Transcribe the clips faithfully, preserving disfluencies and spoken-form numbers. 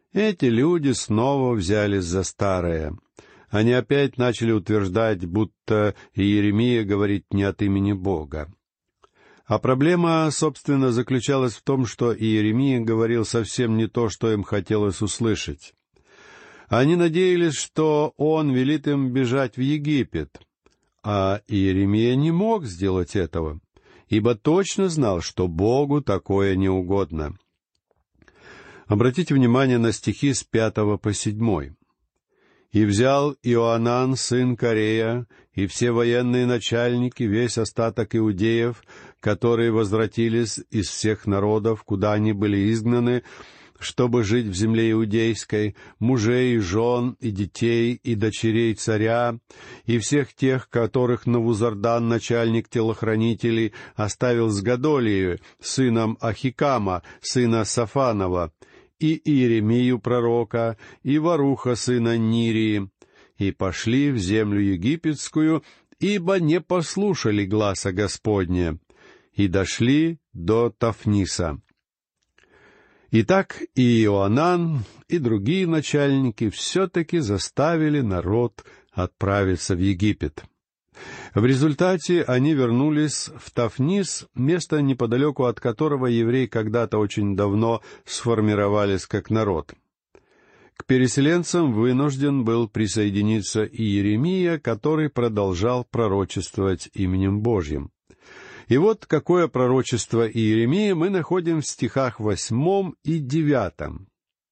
Эти люди снова взялись за старое. Они опять начали утверждать, будто Иеремия говорит не от имени Бога. А проблема, собственно, заключалась в том, что Иеремия говорил совсем не то, что им хотелось услышать. Они надеялись, что он велит им бежать в Египет, а Иеремия не мог сделать этого, ибо точно знал, что Богу такое не угодно. Обратите внимание на стихи с пятого по седьмой. «И взял Иоанан, сын Карея, и все военные начальники, весь остаток иудеев, которые возвратились из всех народов, куда они были изгнаны, чтобы жить в земле иудейской, мужей и жен, и детей, и дочерей царя, и всех тех, которых Навузардан, начальник телохранителей, оставил с Годолией, сыном Ахикама, сына Сафанова, и Иеремию пророка, и Варуха, сына Нирии, и пошли в землю египетскую, ибо не послушали гласа Господня, и дошли до Тафниса. Итак, и Иоанан, и другие начальники все-таки заставили народ отправиться в Египет. В результате они вернулись в Тафнис, место, неподалеку от которого евреи когда-то очень давно сформировались как народ. К переселенцам вынужден был присоединиться и Иеремия, который продолжал пророчествовать именем Божьим. И вот какое пророчество Иеремии мы находим в стихах восьмом и девятом.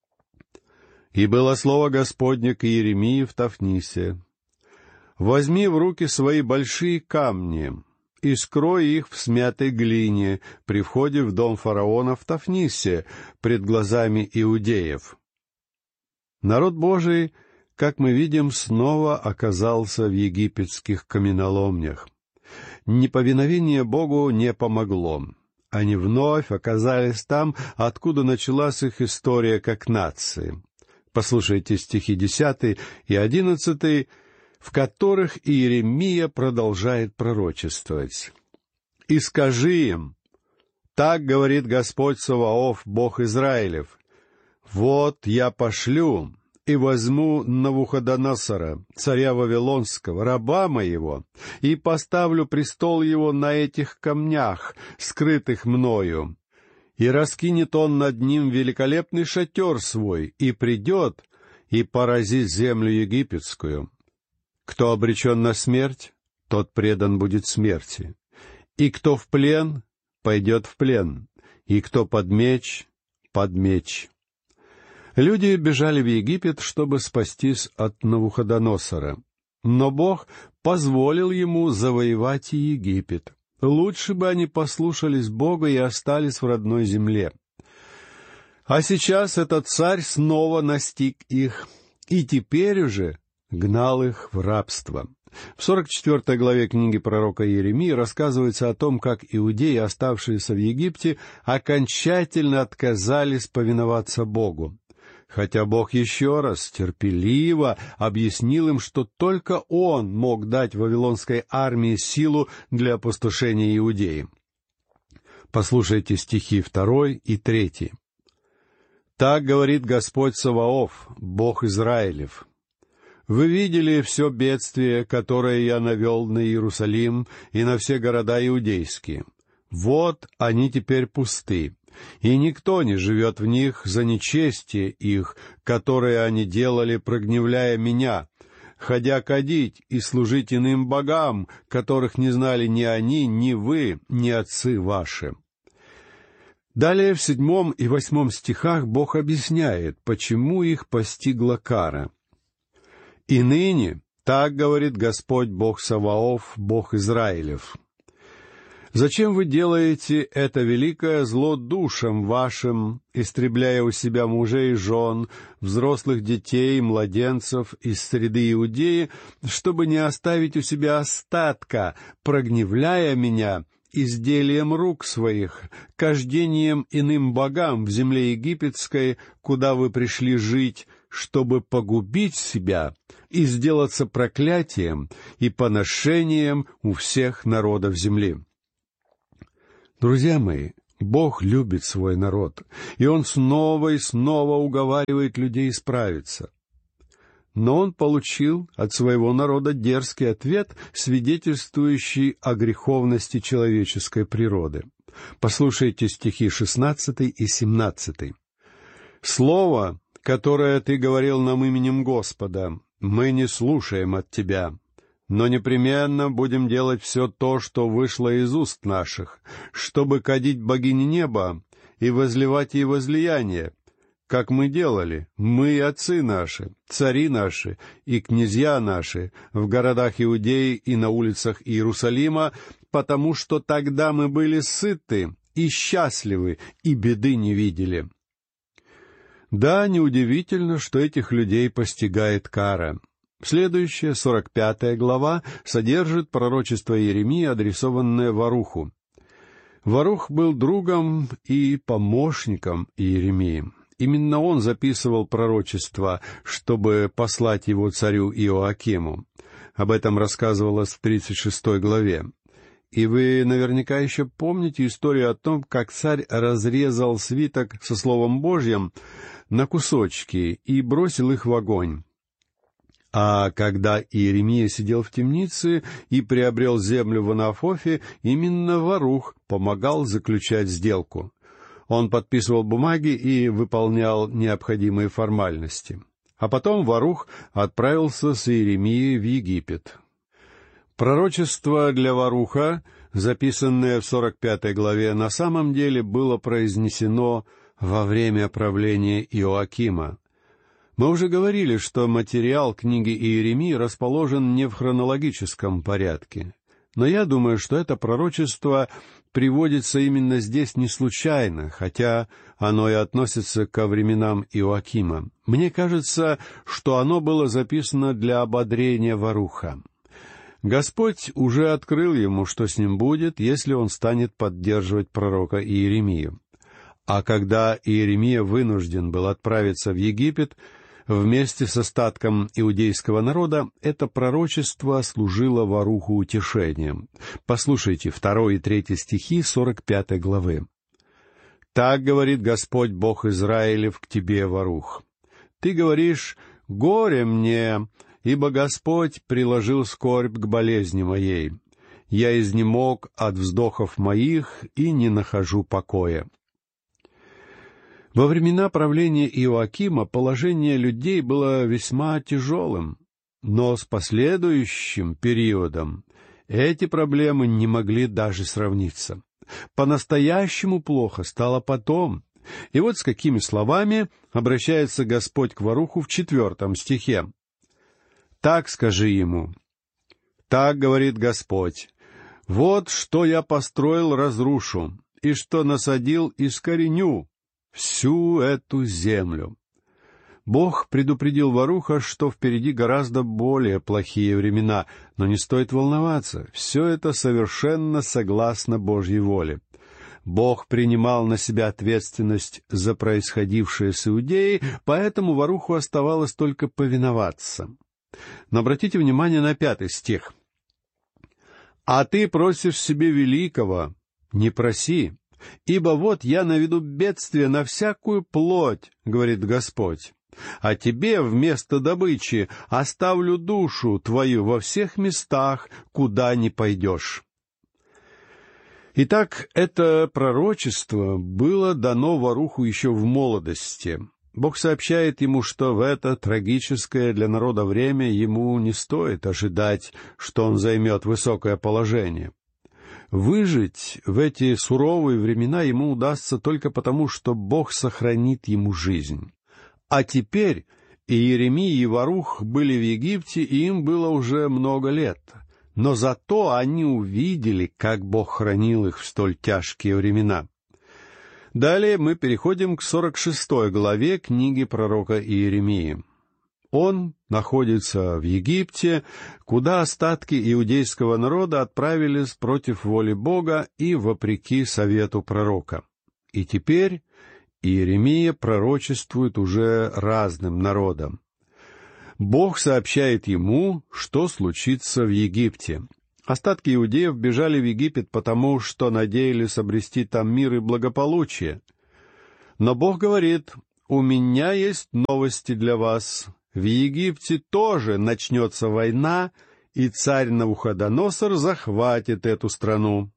«И было слово Господне к Иеремии в Тафнисе. Возьми в руки свои большие камни и скрой их в смятой глине при входе в дом фараона в Тафнисе пред глазами иудеев». Народ Божий, как мы видим, снова оказался в египетских каменоломнях. Неповиновение Богу не помогло. Они вновь оказались там, откуда началась их история как нации. Послушайте стихи десятый и одиннадцатый, в которых Иеремия продолжает пророчествовать. «И скажи им, так говорит Господь Саваоф, Бог Израилев, вот я пошлю и возьму Навуходоносора, царя Вавилонского, раба моего, и поставлю престол его на этих камнях, скрытых мною, и раскинет он над ним великолепный шатер свой, и придет, и поразит землю египетскую. Кто обречен на смерть, тот предан будет смерти, и кто в плен, пойдет в плен, и кто под меч, под меч». Люди бежали в Египет, чтобы спастись от Навуходоносора. Но Бог позволил ему завоевать и Египет. Лучше бы они послушались Бога и остались в родной земле. А сейчас этот царь снова настиг их, и теперь уже гнал их в рабство. В сорок четвёртой главе книги пророка Иеремии рассказывается о том, как иудеи, оставшиеся в Египте, окончательно отказались повиноваться Богу. Хотя Бог еще раз терпеливо объяснил им, что только Он мог дать вавилонской армии силу для опустошения Иудеи. Послушайте стихи второй и третий. «Так говорит Господь Саваоф, Бог Израилев. Вы видели все бедствие, которое я навел на Иерусалим и на все города иудейские. Вот они теперь пусты, и никто не живет в них за нечестие их, которое они делали, прогневляя меня, ходя кадить и служить иным богам, которых не знали ни они, ни вы, ни отцы ваши». Далее в седьмом и восьмом стихах Бог объясняет, почему их постигла кара. «И ныне, так говорит Господь Бог Саваоф, Бог Израилев, зачем вы делаете это великое зло душам вашим, истребляя у себя мужей и жен, взрослых детей, младенцев из среды Иудеи, чтобы не оставить у себя остатка, прогневляя меня изделием рук своих, кождением иным богам в земле египетской, куда вы пришли жить, чтобы погубить себя и сделаться проклятием и поношением у всех народов земли». Друзья мои, Бог любит свой народ, и Он снова и снова уговаривает людей исправиться. Но Он получил от своего народа дерзкий ответ, свидетельствующий о греховности человеческой природы. Послушайте стихи шестнадцатый и семнадцатый. «Слово, которое ты говорил нам именем Господа, мы не слушаем от тебя, но непременно будем делать все то, что вышло из уст наших, чтобы кадить богини неба и возливать ей возлияние, как мы делали, мы и отцы наши, цари наши и князья наши в городах Иудеи и на улицах Иерусалима, потому что тогда мы были сыты и счастливы, и беды не видели». Да, неудивительно, что этих людей постигает кара. Следующая, сорок пятая глава, содержит пророчество Иеремии, адресованное Варуху. Варух был другом и помощником Иеремии. Именно он записывал пророчество, чтобы послать его царю Иоакиму. Об этом рассказывалось в тридцать шестой главе. И вы наверняка еще помните историю о том, как царь разрезал свиток со Словом Божьим на кусочки и бросил их в огонь. А когда Иеремия сидел в темнице и приобрел землю в Анафофе, именно Варух помогал заключать сделку. Он подписывал бумаги и выполнял необходимые формальности. А потом Варух отправился с Иеремией в Египет. Пророчество для Варуха, записанное в сорок пятой главе, на самом деле было произнесено во время правления Иоакима. Мы уже говорили, что материал книги Иеремии расположен не в хронологическом порядке. Но я думаю, что это пророчество приводится именно здесь не случайно, хотя оно и относится ко временам Иоакима. Мне кажется, что оно было записано для ободрения Варуха. Господь уже открыл ему, что с ним будет, если он станет поддерживать пророка Иеремию. А когда Иеремия вынужден был отправиться в Египет, вместе с остатком иудейского народа, это пророчество служило Варуху утешением. Послушайте второй и третий стихи сорок пятой главы. «Так говорит Господь Бог Израилев к тебе, Варух. Ты говоришь: горе мне, ибо Господь приложил скорбь к болезни моей. Я изнемог от вздохов моих и не нахожу покоя». Во времена правления Иоакима положение людей было весьма тяжелым, но с последующим периодом эти проблемы не могли даже сравниться. По-настоящему плохо стало потом. И вот с какими словами обращается Господь к Варуху в четвертом стихе. «Так скажи ему: так говорит Господь, вот что я построил, разрушу, и что насадил, искореню всю эту землю». Бог предупредил Варуха, что впереди гораздо более плохие времена, но не стоит волноваться, все это совершенно согласно Божьей воле. Бог принимал на себя ответственность за происходившее с Иудеей, поэтому Варуху оставалось только повиноваться. Но обратите внимание на пятый стих. «А ты просишь себе великого, не проси, ибо вот я наведу бедствие на всякую плоть, говорит Господь, а тебе вместо добычи оставлю душу твою во всех местах, куда ни пойдешь». Итак, это пророчество было дано Варуху еще в молодости. Бог сообщает ему, что в это трагическое для народа время ему не стоит ожидать, что он займет высокое положение. Выжить в эти суровые времена ему удастся только потому, что Бог сохранит ему жизнь. А теперь и Иеремия, и Варух были в Египте, и им было уже много лет. Но зато они увидели, как Бог хранил их в столь тяжкие времена. Далее мы переходим к сорок шестой главе книги пророка Иеремии. Он находится в Египте, куда остатки иудейского народа отправились против воли Бога и вопреки совету пророка. И теперь Иеремия пророчествует уже разным народам. Бог сообщает ему, что случится в Египте. Остатки иудеев бежали в Египет, потому что надеялись обрести там мир и благополучие. Но Бог говорит: «У меня есть новости для вас. В Египте тоже начнется война, и царь Навуходоносор захватит эту страну».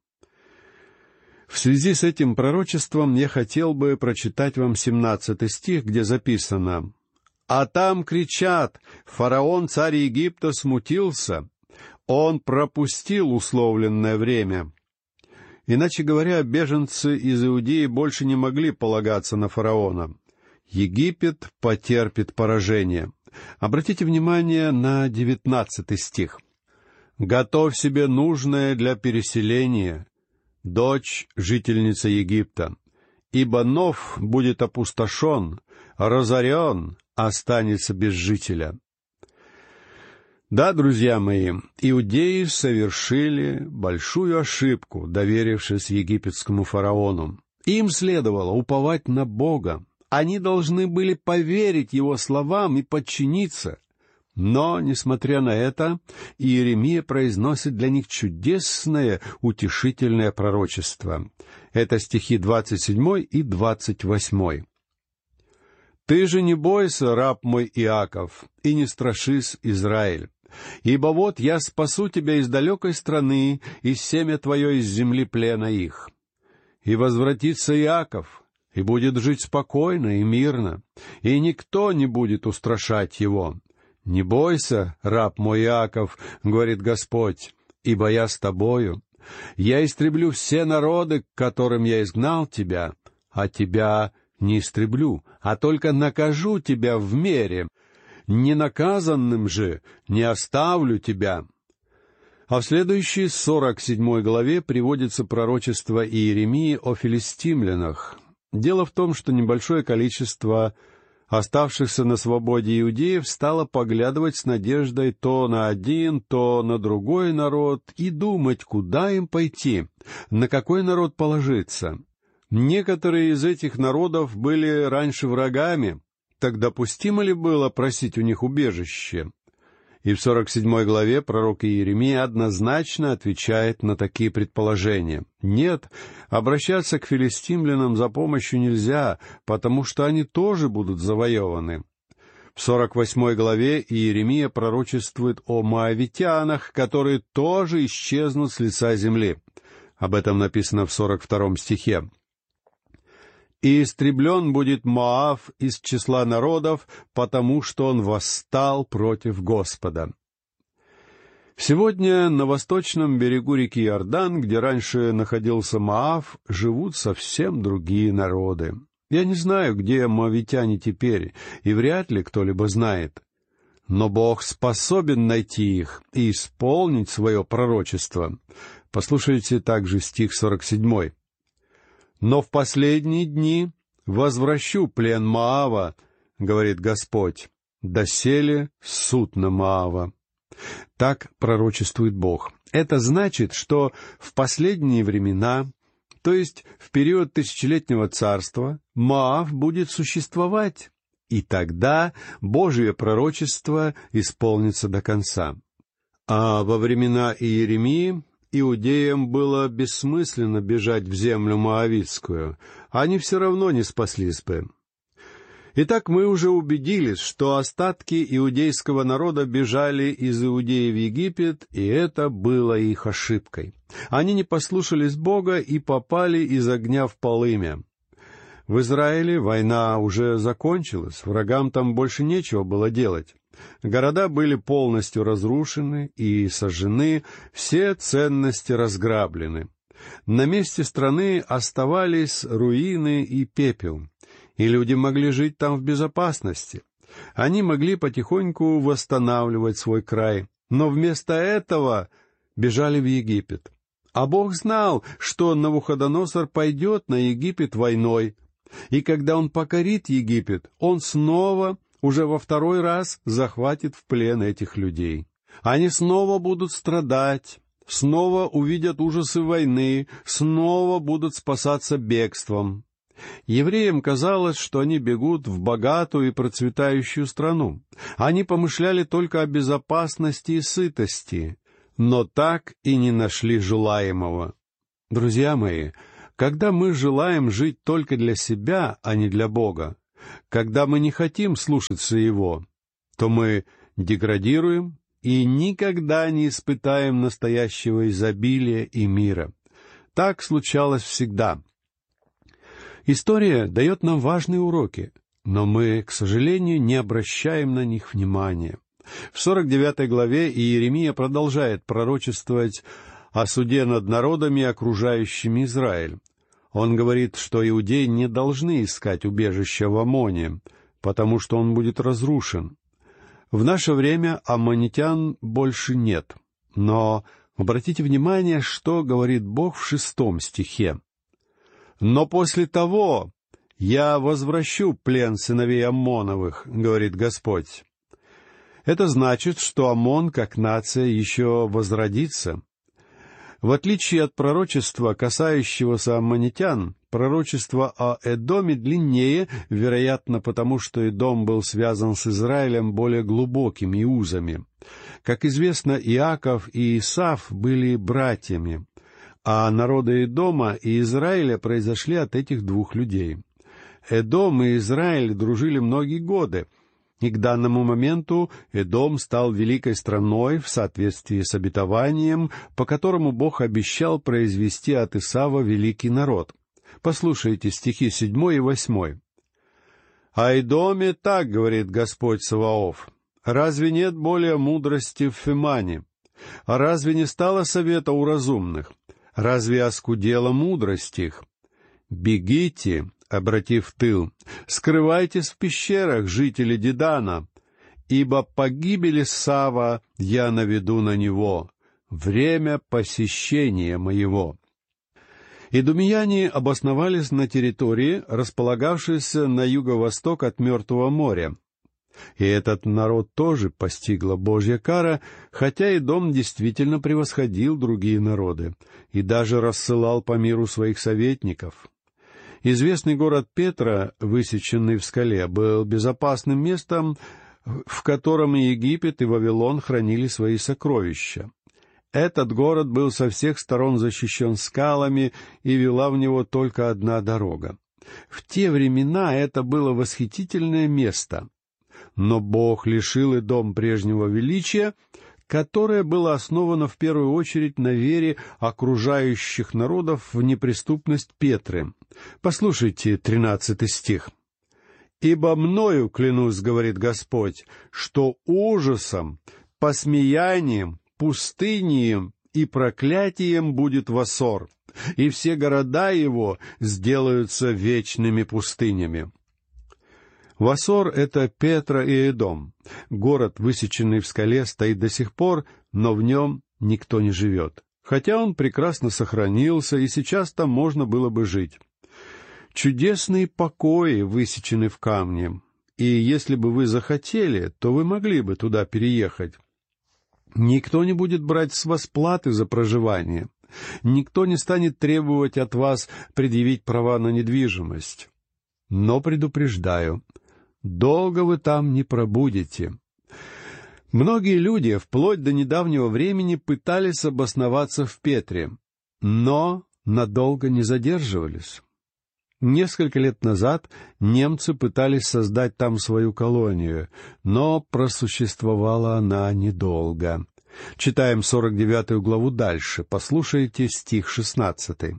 В связи с этим пророчеством я хотел бы прочитать вам семнадцатый стих, где записано: «А там кричат: фараон, царь Египта, смутился, он пропустил условленное время». Иначе говоря, беженцы из Иудеи больше не могли полагаться на фараона. Египет потерпит поражение. Обратите внимание на девятнадцатый стих. «Готовь себе нужное для переселения, дочь, жительница Египта, ибо Нов будет опустошен, разорен, останется без жителя». Да, друзья мои, иудеи совершили большую ошибку, доверившись египетскому фараону. Им следовало уповать на Бога. Они должны были поверить Его словам и подчиниться. Но, несмотря на это, Иеремия произносит для них чудесное, утешительное пророчество. Это стихи двадцать седьмой и двадцать восьмой. «Ты же не бойся, раб мой Иаков, и не страшись, Израиль. Ибо вот я спасу тебя из далекой страны, и семя твое из земли плена их. И возвратится Иаков, и будет жить спокойно и мирно, и никто не будет устрашать его. Не бойся, раб мой Иаков, говорит Господь, ибо я с тобою. Я истреблю все народы, к которым я изгнал тебя, а тебя не истреблю, а только накажу тебя в мере. Ненаказанным же не оставлю тебя». А в следующей, сорок седьмой главе приводится пророчество Иеремии о филистимлянах. Дело в том, что небольшое количество оставшихся на свободе иудеев стало поглядывать с надеждой то на один, то на другой народ и думать, куда им пойти, на какой народ положиться. Некоторые из этих народов были раньше врагами. Так допустимо ли было просить у них убежище? И в сорок седьмой главе пророк Иеремия однозначно отвечает на такие предположения. Нет, обращаться к филистимлянам за помощью нельзя, потому что они тоже будут завоеваны. В сорок восьмой главе Иеремия пророчествует о моавитянах, которые тоже исчезнут с лица земли. Об этом написано в сорок втором стихе. «И истреблен будет Моав из числа народов, потому что он восстал против Господа». Сегодня на восточном берегу реки Иордан, где раньше находился Моав, живут совсем другие народы. Я не знаю, где моавитяне теперь, и вряд ли кто-либо знает. Но Бог способен найти их и исполнить свое пророчество. Послушайте также стих сорок седьмой. «Но в последние дни возвращу плен Моава, говорит Господь, доселе суд на Моава». Так пророчествует Бог. Это значит, что в последние времена, то есть в период тысячелетнего царства, Моав будет существовать, и тогда Божие пророчество исполнится до конца. А во времена Иеремии иудеям было бессмысленно бежать в землю моавитскую, они все равно не спаслись бы. Итак, мы уже убедились, что остатки иудейского народа бежали из Иудеи в Египет, и это было их ошибкой. Они не послушались Бога и попали из огня в полымя. В Израиле война уже закончилась, врагам там больше нечего было делать. Города были полностью разрушены и сожжены, все ценности разграблены. На месте страны оставались руины и пепел, и люди могли жить там в безопасности. Они могли потихоньку восстанавливать свой край, но вместо этого бежали в Египет. А Бог знал, что Навуходоносор пойдет на Египет войной, и когда он покорит Египет, он снова, уже во второй раз, захватит в плен этих людей. Они снова будут страдать, снова увидят ужасы войны, снова будут спасаться бегством. Евреям казалось, что они бегут в богатую и процветающую страну. Они помышляли только о безопасности и сытости. но так и не нашли желаемого. Друзья мои, когда мы желаем жить только для себя, а не для Бога, когда мы не хотим слушаться Его, то мы деградируем и никогда не испытаем настоящего изобилия и мира. Так случалось всегда. История дает нам важные уроки, но мы, к сожалению, не обращаем на них внимания. В сорок девятой главе Иеремия продолжает пророчествовать о суде над народами, окружающими Израиль. Он говорит, что иудеи не должны искать убежища в Аммоне, потому что он будет разрушен. В наше время аммонитян больше нет, но обратите внимание, что говорит Бог в шестом стихе. «Но после того я возвращу плен сыновей Аммоновых, — говорит Господь». Это значит, что Аммон, как нация, еще возродится. В отличие от пророчества, касающегося аммонитян, пророчество о Эдоме длиннее, вероятно, потому что Эдом был связан с Израилем более глубокими узами. Как известно, Иаков и Исав были братьями, а народы Эдома и Израиля произошли от этих двух людей. Эдом и Израиль дружили многие годы, и к данному моменту Эдом стал великой страной в соответствии с обетованием, по которому Бог обещал произвести от Исава великий народ. Послушайте стихи седьмой и восьмой. «О Эдоме так говорит Господь Саваоф: разве нет более мудрости в Фемане? А разве не стало совета у разумных? Разве оскудела мудрость их? Бегите, обратив тыл, скрывайтесь в пещерах, жители Дедана, ибо погибели Сава я наведу на него, время посещения моего». Идумеяне обосновались на территории, располагавшейся на юго-восток от Мертвого моря. И этот народ тоже постигла Божья кара, хотя Эдом действительно превосходил другие народы и даже рассылал по миру своих советников. Известный город Петра, высеченный в скале, был безопасным местом, в котором и Египет, и Вавилон хранили свои сокровища. Этот город был со всех сторон защищен скалами, и вела в него только одна дорога. В те времена это было восхитительное место. Но Бог лишил Эдом прежнего величия, которое было основано в первую очередь на вере окружающих народов в неприступность Петры. Послушайте тринадцатый стих. «Ибо мною, клянусь, — говорит Господь, — что ужасом, посмеянием, пустынеем и проклятием будет Вассор, и все города его сделаются вечными пустынями». Вассор — это Петра и Эдом. Город, высеченный в скале, стоит до сих пор, но в нем никто не живет. Хотя он прекрасно сохранился, и сейчас там можно было бы жить. Чудесные покои высечены в камне, и если бы вы захотели, то вы могли бы туда переехать. Никто не будет брать с вас платы за проживание. Никто не станет требовать от вас предъявить права на недвижимость. Но предупреждаю, долго вы там не пробудете. Многие люди вплоть до недавнего времени пытались обосноваться в Петре, но надолго не задерживались. Несколько лет назад немцы пытались создать там свою колонию, но просуществовала она недолго. Читаем сорок девятую главу дальше. Послушайте стих шестнадцатый.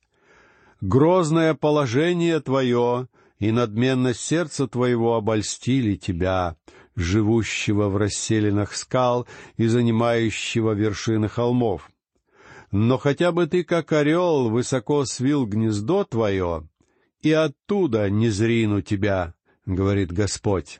«Грозное положение твое и надменность сердца твоего обольстили тебя, живущего в расселинах скал и занимающего вершины холмов. Но хотя бы ты, как орел, высоко свил гнездо твое, и оттуда не зрину тебя, — говорит Господь».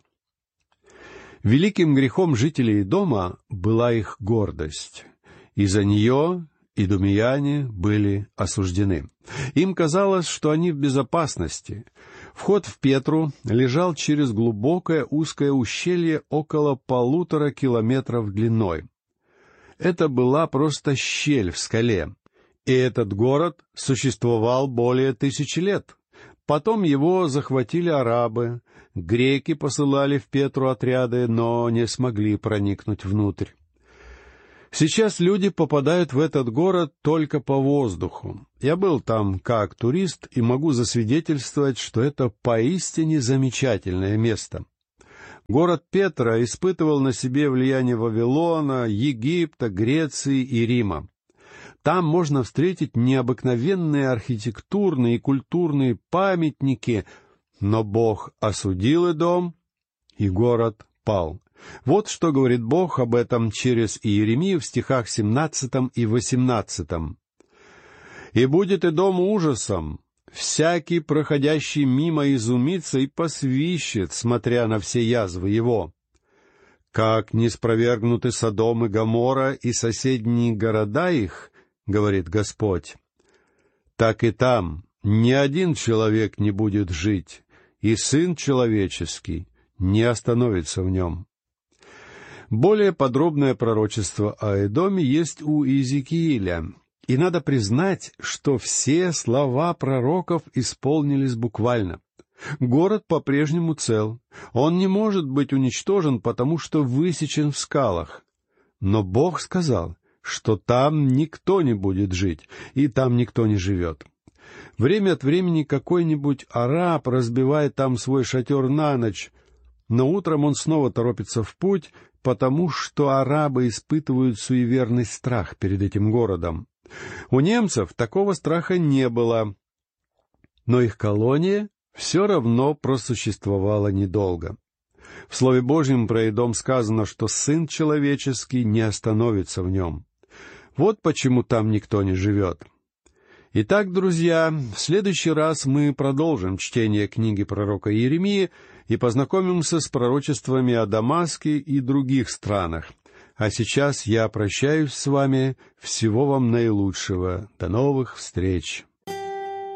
Великим грехом жителей дома была их гордость. Из-за нее идумеяне были осуждены. Им казалось, что они в безопасности. Вход в Петру лежал через глубокое узкое ущелье около полутора километров длиной. Это была просто щель в скале, и этот город существовал более тысячи лет. Потом его захватили арабы, греки посылали в Петру отряды, но не смогли проникнуть внутрь. Сейчас люди попадают в этот город только по воздуху. Я был там как турист и могу засвидетельствовать, что это поистине замечательное место. Город Петра испытывал на себе влияние Вавилона, Египта, Греции и Рима. Там можно встретить необыкновенные архитектурные и культурные памятники, но Бог осудил Эдом, и город пал. Вот что говорит Бог об этом через Иеремию в стихах семнадцатом и восемнадцатом. «И будет Эдом ужасом, всякий, проходящий мимо, изумится и посвищет, смотря на все язвы его. Как не спровергнуты Содом и Гоморра и соседние города их, — говорит Господь, — так и там ни один человек не будет жить, и Сын Человеческий не остановится в нем». Более подробное пророчество о Эдоме есть у Иезекииля, и надо признать, что все слова пророков исполнились буквально. Город по-прежнему цел, он не может быть уничтожен, потому что высечен в скалах. Но Бог сказал, что там никто не будет жить, и там никто не живет. Время от времени какой-нибудь араб разбивает там свой шатер на ночь, но утром он снова торопится в путь, потому что арабы испытывают суеверный страх перед этим городом. У немцев такого страха не было, но их колония все равно просуществовала недолго. В Слове Божьем про Эдом сказано, что Сын Человеческий не остановится в нем. Вот почему там никто не живет. Итак, друзья, в следующий раз мы продолжим чтение книги пророка Иеремии и познакомимся с пророчествами о Дамаске и других странах. А сейчас я прощаюсь с вами. Всего вам наилучшего. До новых встреч!